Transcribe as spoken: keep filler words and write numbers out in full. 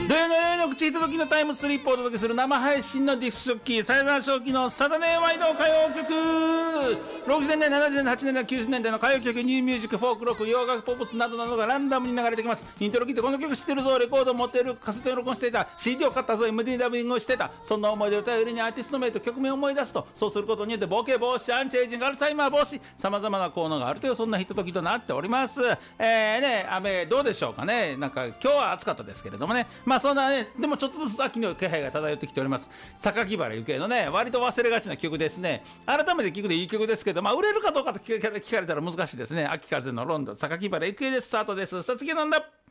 土曜の夜の口届きのタイムスリップをお届けする生配信のディスクショッキーサイダー正気のサタデーワイド歌謡曲。ろくじゅうねんだい、ななじゅうねんだい、はちじゅうねんだい、きゅうじゅうねんだいの歌謡曲、ニューミュージック、フォークロック、洋楽、ポップスなどなどがランダムに流れてきます。イントロ聞いてこの曲知ってるぞ、レコードを持っている、カセットを録音していた、 シーディー を買ったぞ、 エムディー ダビングをしてた、そんな思い出を頼りにアーティスト名と曲名を思い出すと、そうすることによってボケ防止、アンチエイジング、アルツハイマー防止、さまざまな効能があるという、そんなひとときとなっております。えーね、雨どうでしょうかね。なんか今日は暑かったですけれどもね、まあそんなね、でもちょっとずつ秋の気配が漂ってきております。榊原ゆきえのね、割と忘れがちな曲ですね。改めて聴くでいい曲ですけど、まあ売れるかどうかと聞かれたら難しいですね。秋風のロンドン、榊原ゆきえでスタートです。さつきなんだ。